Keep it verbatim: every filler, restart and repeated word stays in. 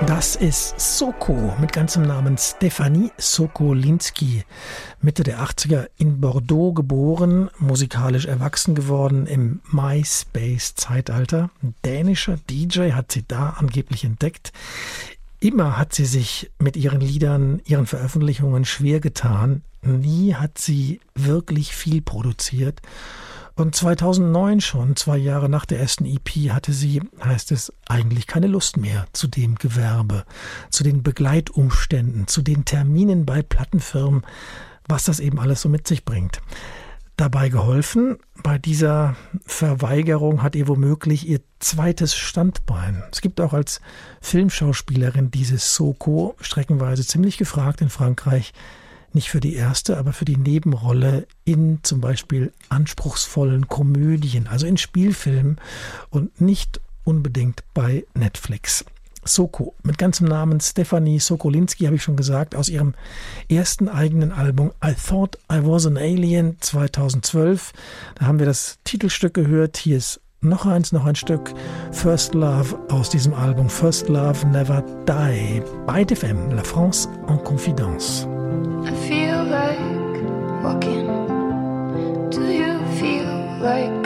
Das ist Soko mit ganzem Namen Stefanie Sokolinski. Mitte der achtziger in Bordeaux geboren, musikalisch erwachsen geworden im MySpace-Zeitalter. Ein dänischer D J hat sie da angeblich entdeckt. Immer hat sie sich mit ihren Liedern, ihren Veröffentlichungen schwer getan. Nie hat sie wirklich viel produziert. Und zweitausendneun schon, zwei Jahre nach der ersten E P, hatte sie, heißt es, eigentlich keine Lust mehr zu dem Gewerbe, zu den Begleitumständen, zu den Terminen bei Plattenfirmen, was das eben alles so mit sich bringt. Dabei geholfen, bei dieser Verweigerung hat ihr womöglich ihr zweites Standbein. Es gibt auch als Filmschauspielerin dieses Soko, streckenweise ziemlich gefragt in Frankreich, nicht für die erste, aber für die Nebenrolle in zum Beispiel anspruchsvollen Komödien, also in Spielfilmen und nicht unbedingt bei Netflix. Soko, mit ganzem Namen Stefanie Sokolinski, habe ich schon gesagt, aus ihrem ersten eigenen Album I Thought I Was an Alien zweitausendzwölf. Da haben wir das Titelstück gehört. Hier ist noch eins, noch ein Stück. First Love aus diesem Album. First Love Never Die. Bei F M, La France en Confidence. I feel like walking. Do you feel like